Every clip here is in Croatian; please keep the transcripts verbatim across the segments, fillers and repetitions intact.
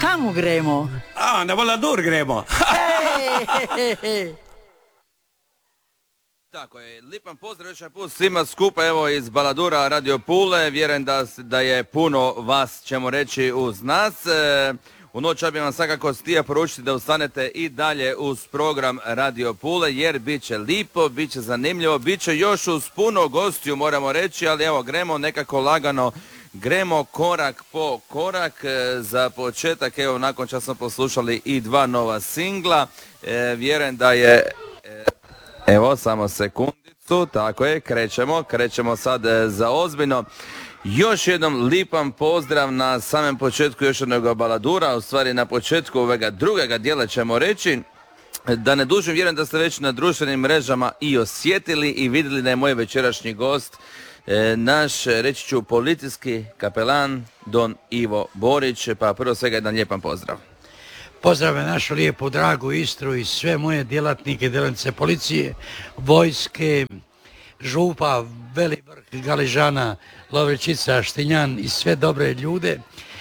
Kamo gremo? A, na Baladur gremo. Tako je, lipan pozdrav još jedan put svima skupa, evo iz Baladura Radio Pule, vjerujem da, da je puno vas, ćemo reći, uz nas. E, u noć ja bih vam svakako stija poručiti da ostanete i dalje uz program Radio Pule, jer bit će lipo, bit će zanimljivo, bit će još uz puno gostiju, moramo reći, ali evo, gremo nekako lagano, gremo korak po korak. E, za početak, evo, nakon što smo poslušali i dva nova singla, e, vjerujem da je... E, Evo, samo sekundicu, tako je, krećemo, krećemo sad e, za ozbiljno. Još jednom lipan pozdrav na samom početku još jednog Baladura, u stvari na početku ovoga drugega dijela ćemo reći. Da ne dužim, vjerujem da ste već na društvenim mrežama i osjetili i vidjeli da je moj večerašnji gost, e, naš, reći ću, policijski kapelan Don Ivo Borić, pa prvo svega jedan lijepan pozdrav. Pozdrave našu lijepu, dragu Istru i sve moje djelatnike, djelatnice policije, vojske, župa, Veli Vrh, Galežana, Lovrečica, Štinjan i sve dobre ljude.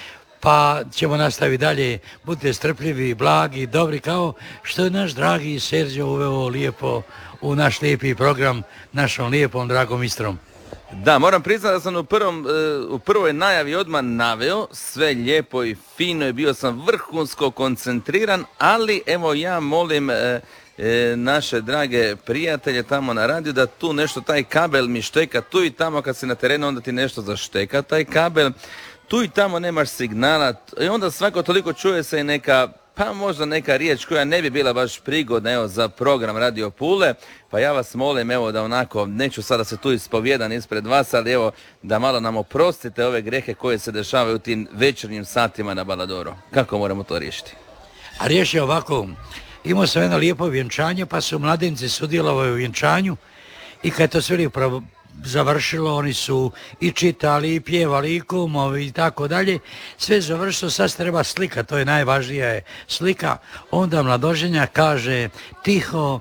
Pa ćemo nastaviti dalje, budite strpljivi, blagi, dobri, kao što je naš dragi Sergio uveo lijepo u naš lijepi program, našom lijepom, dragom Istrom. Da, moram priznati da sam u, prvom, u prvoj najavi odmah naveo, sve lijepo i fino i bio sam vrhunsko koncentriran, ali evo ja molim e, e, naše drage prijatelje tamo na radiju da tu nešto, taj kabel mi šteka, tu i tamo kad si na terenu onda ti nešto zašteka taj kabel, tu i tamo nemaš signala i onda svako toliko čuje se i neka, pa možda neka riječ koja ne bi bila baš prigodna, evo, za program Radio Pule, pa ja vas molim, evo, da onako, neću sada se tu ispovjedan ispred vas, ali evo, da malo nam oprostite ove grehe koje se dešavaju u tim večernjim satima na Baladoru. Kako moramo to riješiti? A riješi ovako, imao sam jedno lijepo vjenčanje, pa su mladenci sudjelovali u vjenčanju i kad je to sve lijepo završilo, oni su i čitali, i pjevali, i kumovi i tako dalje. Sve završilo, sad treba slika, to je najvažnija je slika. Onda mladoženja kaže tiho,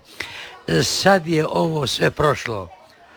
sad je ovo sve prošlo.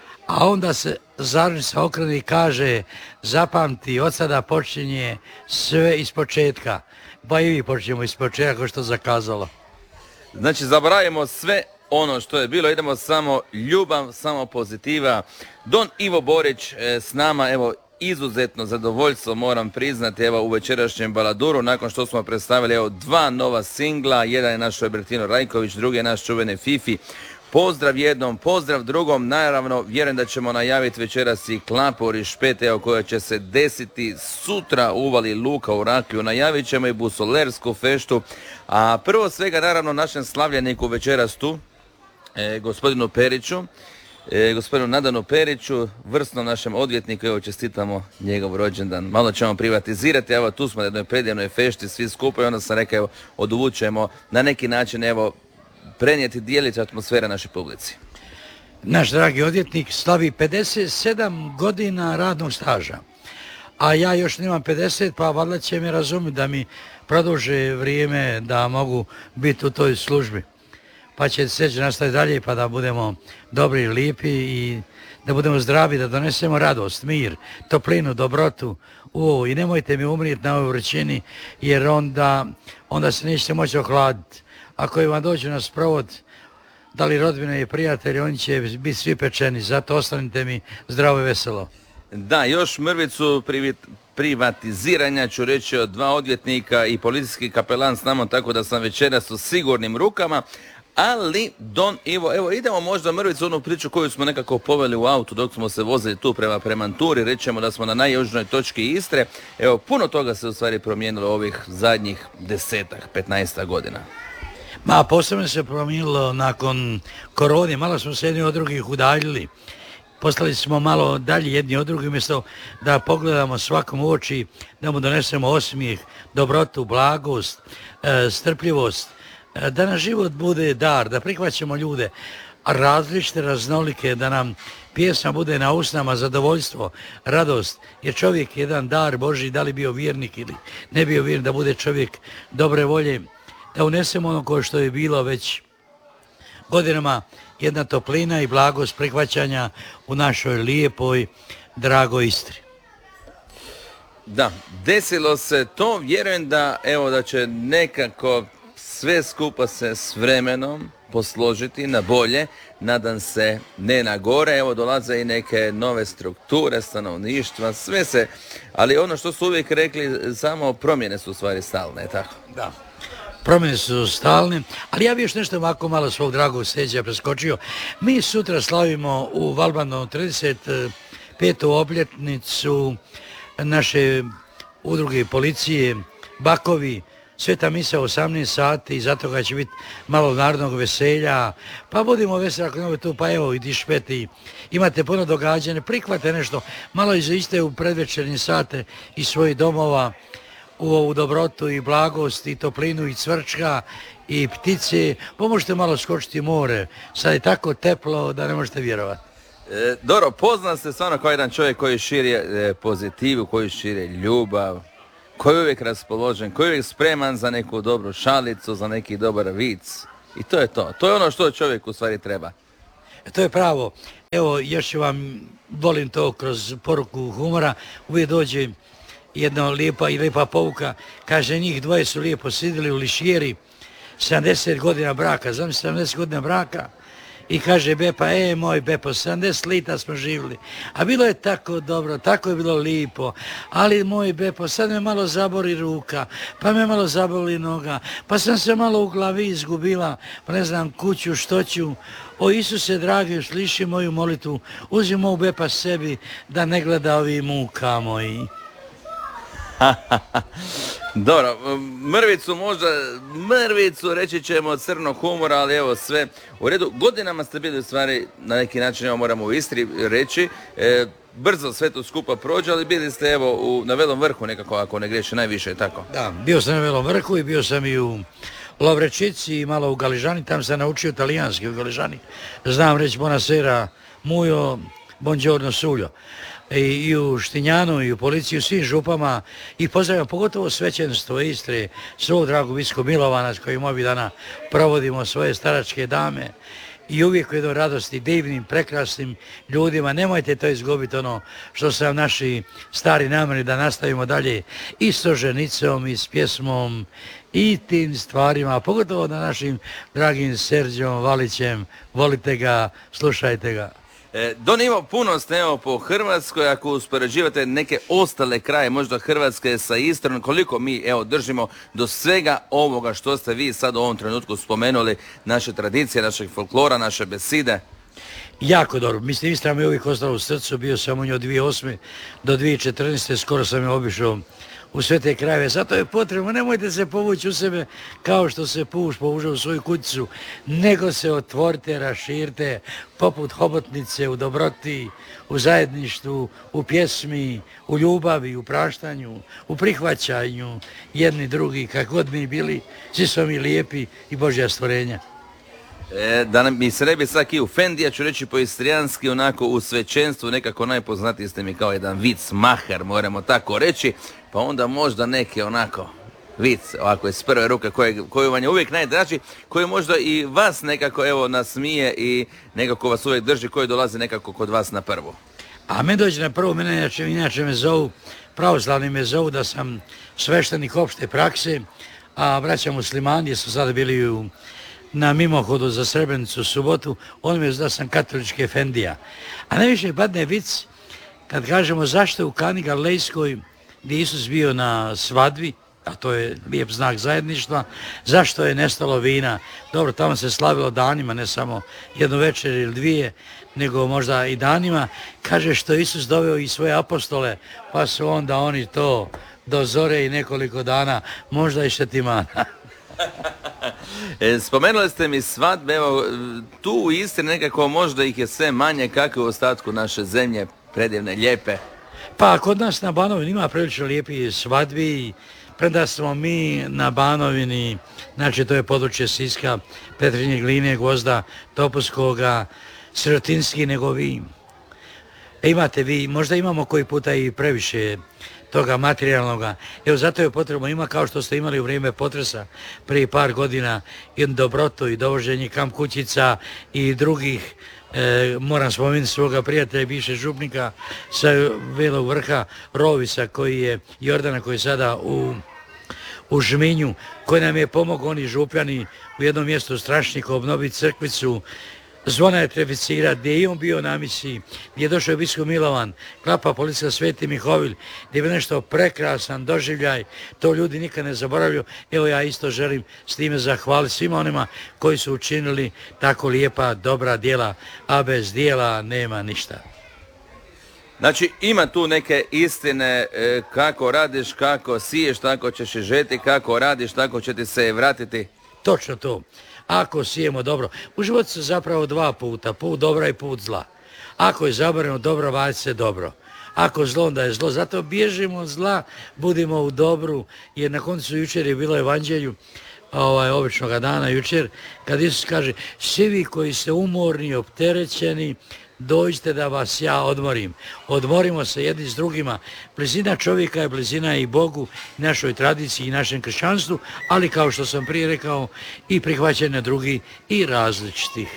A onda se zajednica okrene i kaže, zapamti, od sada počinje sve iz početka. Pa i vi počinjemo iz početka, što zakazalo. Znači, zaboravimo sve ono što je bilo, idemo samo ljubav, samo pozitiva. Don Ivo Borić e, s nama, evo, izuzetno zadovoljstvo moram priznati, evo, u večerašnjem Baladuru, nakon što smo predstavili, evo, dva nova singla, jedan je naš Robertino Rajković, drugi je naš čuveni Fifi. Pozdrav jednom, pozdrav drugom, naravno, vjerujem da ćemo najaviti večeras i Klapor i Špet, evo, koja će se desiti sutra u Uvali Luka u Raklju, najavit ćemo i Busolersku feštu, a prvo svega, naravno, našem slavljeniku večeras tu, E, gospodinu Periću, e, gospodinu Nadanu Periću, vrsnom našem odvjetniku, evo, čestitamo njegov rođendan. Malo ćemo privatizirati, evo, tu smo na jednoj predivnoj fešti svi skupa i onda sam rekao, evo, odvučemo na neki način, evo, prenijeti, dijeliti atmosfere našoj publici. Naš dragi odvjetnik slavi pedeset sedam godina radnog staža, a ja još nemam pedeset, pa valjda će me razumjeti da mi produže vrijeme da mogu biti u toj službi. Pa će Sređe nastaviti dalje, pa da budemo dobri i lijepi i da budemo zdravi, da donesemo radost, mir, toplinu, dobrotu. O, i nemojte mi umrijeti na ovoj vrućini, jer onda, onda se nećete moći ohladiti. Ako vam dođu na sprovod, da li rodbine i prijatelji, oni će biti svi pečeni, zato ostanite mi zdravo i veselo. Da, još mrvicu privatiziranja ću reći od dva odvjetnika i policijski kapelan s nama, tako da sam večeras u sigurnim rukama. Ali, Don Ivo, evo, idemo možda mrvicu onu priču koju smo nekako poveli u autu dok smo se vozili tu prema Premanturi, rećemo da smo na najjužnoj točki Istre. Evo, puno toga se u stvari promijenilo ovih zadnjih desetak, petnaestak godina. Ma, posebno se promijenilo nakon korone, malo smo se jedni od drugih udaljili. Postali smo malo dalje jedni od drugih, umjesto da pogledamo svakom u oči, da mu donesemo osmijeh, dobrotu, blagost, e, strpljivost, e, da nam život bude dar, da prihvaćamo ljude različite, raznolike, da nam pjesma bude na usnama, zadovoljstvo, radost, jer čovjek je jedan dar Božji, da li bio vjernik ili ne bio vjernik, da bude čovjek dobre volje, da unesemo ono koje što je bilo već godinama, jedna toplina i blagost prihvaćanja u našoj lijepoj, dragoj Istri. Da, desilo se to, vjerujem da, evo, da će nekako sve skupa se s vremenom posložiti na bolje, nadam se ne na gore, evo dolaze i neke nove strukture stanovništva, sve se, ali ono što su uvijek rekli, samo promjene su u stvari stalne, tako? Da. Promjene su stalne, ali ja bi još nešto ovako malo svog dragog Seđa preskočio. Mi sutra slavimo u Valbanu trideset petu obljetnicu naše udruge policije, Bakovi, Sveta misa u osamnaest sati i zato ga će biti malo narodnog veselja. Pa budimo veseli ako nemoj tu, pa evo i dišpeti. Imate puno događanja, prihvate nešto, malo iziste u predvečernje sate iz svojih domova u ovu dobrotu i blagost i toplinu i cvrčka i ptice. Pomožete malo skočiti more, sad je tako teplo da ne možete vjerovati. E, Doro, poznan ste stvarno kao jedan čovjek koji širi e, pozitivu, koji širi ljubav, koji je uvijek raspoložen, koji je uvijek spreman za neku dobru šalicu, za neki dobar vic. I to je to. To je ono što čovjek u stvari treba. E, to je pravo. Evo, još vam volim to kroz poruku humora. Uvijek dođe jedna lijepa i lijepa pouka. Kaže, njih dvoje su lijepo sidili u lišijeri, sedamdeset godina braka, znam sedamdeset godina braka. I kaže Bepa, e moj Bepo, sedamdeset lita smo živjeli, a bilo je tako dobro, tako je bilo lijepo, ali moj Bepo, sad me malo zabori ruka, pa me malo zaboli noga, pa sam se malo u glavi izgubila, pa ne znam kuću, što ću. O Isuse dragi, sliši moju molitvu, uzi moj Bepa sebi da ne gleda ovi muka moji. Dobro, mrvicu možda, mrvicu reći ćemo od crnog humora, ali evo sve u redu. Godinama ste bili u stvari, na neki način, evo moramo u Istri reći, e, brzo sve to skupa prođe, ali bili ste evo u, na Velom vrhu nekako, ako ne griješi najviše, tako? Da, bio sam na Velom vrhu i bio sam i u Lovrečici i malo u Galižani, tam sam naučio talijanski u Galižani. Znam reći buonasera, mujo, buongiorno suljo. I, i u Štinjanu i u policiji, u svim župama i pozdravljam pogotovo svećenstvo Istre, svog dragu Vicko Milovana s kojim ovih dana provodimo svoje staračke dame i uvijek u jednoj radosti, divnim, prekrasnim ljudima. Nemojte to izgubiti ono što su nam naši stari namjeri da nastavimo dalje i s ženicom i s pjesmom i tim stvarima, pogotovo na našim dragim Serđom Valićem. Volite ga, slušajte ga. E, Don, ima puno ste evo po Hrvatskoj, ako uspoređivate neke ostale kraje, možda Hrvatske sa Istrom, koliko mi evo držimo do svega ovoga što ste vi sad u ovom trenutku spomenuli, naše tradicije, našeg folklora, naše beside? Jako dobro. Mislim, Istra mi je uvijek ostala u srcu, bio sam u njoj od dvije tisuće osme do dvije tisuće četrnaeste, skoro sam je obišao u sve te krajeve. Zato je potrebno, nemojte se povući u sebe kao što se puš povuže u svoju kućicu, nego se otvorite, raširite, poput hobotnice, u dobroti, u zajedništvu, u pjesmi, u ljubavi, u praštanju, u prihvaćanju jedni drugi, kako god mi bili, svi smo mi lijepi i Božja stvorenja. E, da mi se ne bi svaki ufendi, ja ću reći po istrijanski, onako u svećenstvu nekako najpoznatiji ste mi kao jedan vic maher, moramo tako reći, pa onda možda neki onako vic, ovako iz prve ruke koje, koju vam je uvijek najdraži, koji možda i vas nekako evo nasmije i nekako vas uvijek drži, koji dolazi nekako kod vas na prvu. A me dođe na prvu, mene inače, inače me zovu, pravoslavni me zovu da sam sveštenik opšte prakse, a braća muslimani su sada bili u na mimohodu za Srebrenicu u subotu, on mi je da sam katolički efendija. A najviše padne vic kad kažemo zašto u Kani Galilejskoj gdje Isus bio na svadbi, a to je lijep znak zajedništva, zašto je nestalo vina. Dobro, tamo se slavilo danima, ne samo jednu večer ili dvije, nego možda i danima. Kaže što je Isus doveo i svoje apostole, pa su onda oni to do zore i nekoliko dana, možda i šetimana. Spomenuli ste mi svadbe, evo, tu u Istri nekako možda ih je sve manje, kako u ostatku naše zemlje, predivne, lijepe. Pa kod nas na Banovini ima prilično lijepi svadbi, premda smo mi na Banovini, znači to je područje Siska, Petrinje, Gline, Gvozda, Topuskoga, Sirotinski, nego vi. E, imate vi, možda imamo koji puta i previše toga materijalnoga. Evo zato je potrebno, ima kao što ste imali u vrijeme potresa prije par godina, jednu dobrotu i dovoženje kamp kućica i drugih E, moram spomenuti svoga prijatelja, bivšeg župnika sa Velog Vrha, Rovisa, koji je Jordana, koji je sada u, u Žminju, koji nam je pomogao, oni župljani u jednom mjestu Strašniku obnoviti crkvicu, Zvona je Treficira, gdje je i on bio na misiji, gdje je došao biskup Milovan, klapa policija Sveti Mihovil, gdje je nešto prekrasan doživljaj, to ljudi nikad ne zaboravljaju. Evo ja isto želim s time zahvaliti svima onima koji su učinili tako lijepa, dobra djela, a bez djela nema ništa. Znači ima tu neke istine, e, kako radiš, kako siješ, tako ćeš i žeti, kako radiš, tako će ti se vratiti. Točno to. Ako sijemo dobro, u životu su zapravo dva puta, put dobra i put zla. Ako je zabrano dobro, vadit se dobro. Ako zlo, onda je zlo. Zato bježimo od zla, budimo u dobru, jer na koncu jučer je bilo evanđelju, ovaj, običnoga dana jučer, kad Isus kaže, svi vi koji ste umorni, opterećeni, dođite da vas ja odmorim. Odmorimo se jedni s drugima. Blizina čovjeka je blizina i Bogu, i našoj tradiciji, i našem kršćanstvu, ali kao što sam prije rekao, i prihvaćanja drugih i različitih.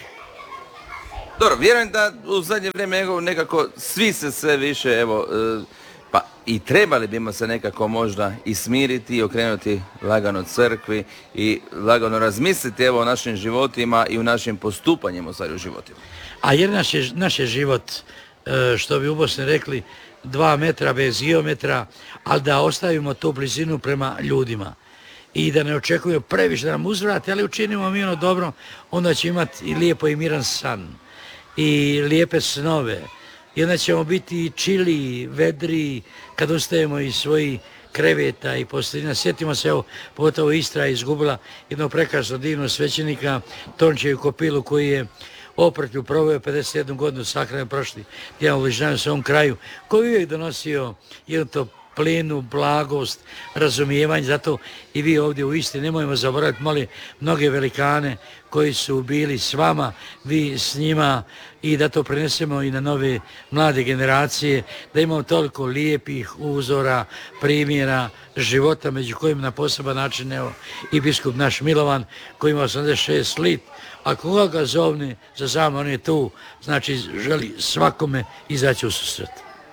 Dobro, vjerujem da u zadnje vrijeme evo, nekako svi se sve više, evo, e, pa i trebali bimo se nekako možda i smiriti i okrenuti lagano crkvi i lagano razmisliti evo o našim životima i u našim postupanjima u stvari u životima. A jer naš je, naš je život, što bi u Bosni rekli, dva metra bez geometra, ali da ostavimo tu blizinu prema ljudima i da ne očekujemo previše da nam uzvrate, ali učinimo mi ono dobro, onda će imati i lijepo i miran san i lijepe snove. I onda ćemo biti čili, vedri, kad ustajemo iz svojih kreveta i posteljina. Sjetimo se, evo, pogotovo Istra je izgubila jednog prekrasno divnog svećenika, Tončeju Kopilu, koji je oprtlju proveo pedeset jednu godinu sahrane prošli tjedan u Ližnjanu s ovom kraju, koji uvijek donosio jednu to plinu, blagost, razumijevanje. Zato i vi ovdje u Istri nemojmo zaboraviti, molim, mnoge velikane koji su bili s vama, vi s njima, i da to prenesemo i na nove mlade generacije, da imamo toliko lijepih uzora, primjera života, među kojim na poseban način, evo, i biskup naš Milovan, koji ima osamdeset šest lit, a koga ga zovne za samo, on je tu, znači želi svakome izaći u susret.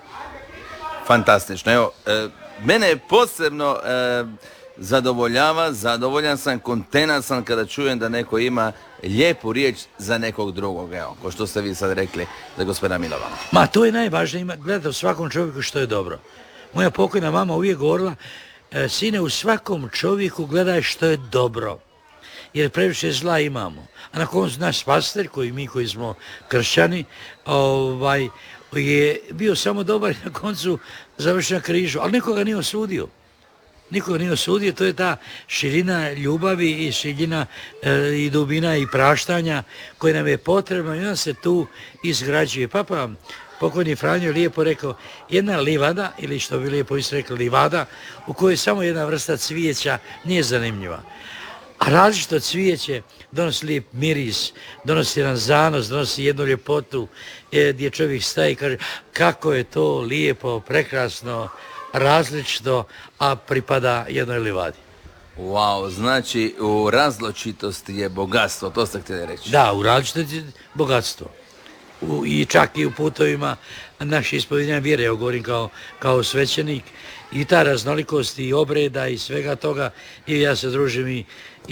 Fantastično. Evo, e, mene posebno e, zadovoljava, zadovoljan sam, kontentan sam kada čujem da neko ima lijepu riječ za nekog drugog, evo, ko što ste vi sad rekli za gospodina Milovana. Ma to je najvažnije, ima gledati u svakom čovjeku što je dobro. Moja pokojna mama uvijek govorila, e, sine, u svakom čovjeku gledaj što je dobro, jer previše zla imamo. A na koncu naš pastor, koji mi koji smo kršćani, ovaj, je bio samo dobar i na koncu završio na križu, ali nikoga nije osudio. Nikoga nije osudio, to je ta širina ljubavi i širina e, i dubina i praštanja koje nam je potrebno i on se tu izgrađuje. Papa pokojni Franjo lijepo rekao, jedna livada, ili što bi lijepo isto rekli livada, u kojoj samo jedna vrsta cvijeća nije zanimljiva. A različito cvijeće donosi lijep miris, donosi jedan zanos, donosi jednu ljepotu gdje čovjek staje i kaže kako je to lijepo, prekrasno, različito, a pripada jednoj livadi. Wow, znači u različitosti je bogatstvo, to ste htjeli reći. Da, u različitosti je bogatstvo. U, I čak i u putovima naše ispovedanja vjere, ja govorim kao, kao svećenik, i ta raznolikost i obreda i svega toga, i ja se družim i,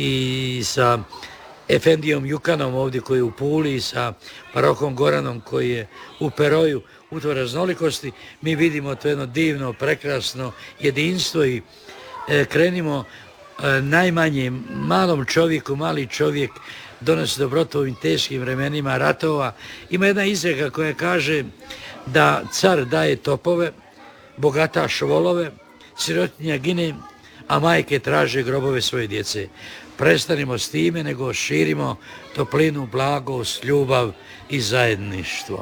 i sa Efendijom Jukanom ovdje koji je u Puli i sa parohom Goranom koji je u Peroju. U toj raznolikosti mi vidimo to jedno divno, prekrasno jedinstvo i e, krenimo e, najmanje malom čovjeku, mali čovjek donosi dobrotu u ovim teškim vremenima ratova. Ima jedna izreka koja kaže da car daje topove, bogataš volove, sirotinja gine, a majke traže grobove svoje djece. Prestanimo s time, nego širimo toplinu, blagost, ljubav i zajedništvo.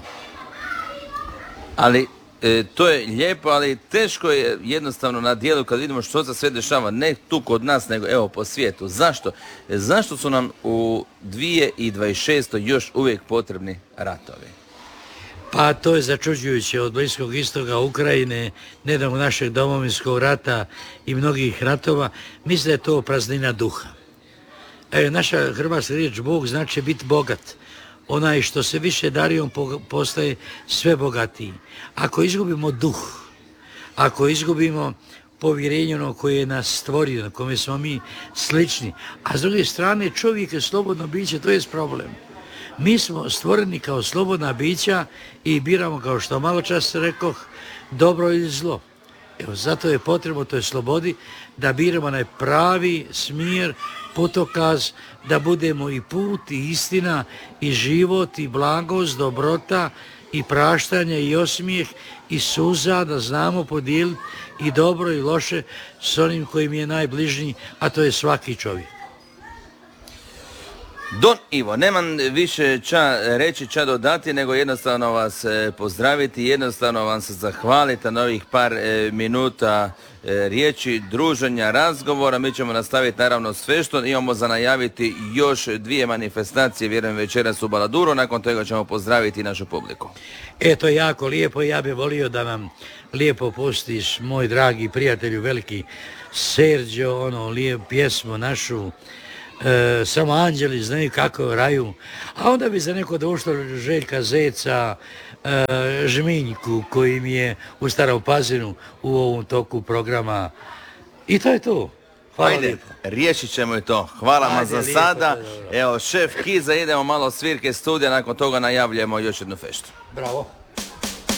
Ali e, to je lijepo, ali teško je jednostavno na dijelu kad vidimo što se sve dešava, ne tu kod nas, nego evo po svijetu. Zašto? E, zašto su nam u dvije tisuće dvadeset šestoj još uvijek potrebni ratovi? Pa to je začuđujuće od Bliskog istoka, Ukrajine, nedavno našeg domovinskog rata i mnogih ratova. Mislim da je to praznina duha. E, naša hrvatska riječ Bog znači biti bogat. onaj što se više dario, on po- postaje sve bogatiji. Ako izgubimo duh, ako izgubimo povjerenje ono koje je nas stvorio, na kome smo mi slični, a s druge strane čovjek je slobodno biće, to je problem. Mi smo stvoreni kao slobodna bića i biramo, kao što malo čas rekoh, dobro ili zlo. Evo, zato je potrebno toj slobodi da biramo onaj pravi smjer, putokaz, da budemo i put, i istina, i život, i blagost, dobrota, i praštanje, i osmijeh, i suza, da znamo podijeliti i dobro i loše s onim koji mi je najbližniji, a to je svaki čovjek. Don Ivo, nemam više ča reći, ča dodati, nego jednostavno vas e, pozdraviti, jednostavno vam se zahvaliti na ovih par e, minuta e, riječi, druženja, razgovora. Mi ćemo nastaviti naravno s feštom, imamo za najaviti još dvije manifestacije, vjerujem večeras u Baladuru, nakon toga ćemo pozdraviti našu publiku. Eto, jako lijepo, ja bih volio da nam lijepo pustiš, moj dragi prijatelju, veliki Sergio, ono, lijep pjesmu našu, E, samo anđeli znaju kako je u raju, a onda bi za neko došlo Željka Zeca, e, Žminjku koji mi je u Starom Pazinu u ovom toku programa i to je to. Hvala Ajde, lijepo. riješit ćemo i to. Hvala vam Ajde, za lijepo, sada. to je dobro. Evo, šef Kiza, idemo malo svirke studija, nakon toga najavljujemo još jednu feštu. Bravo.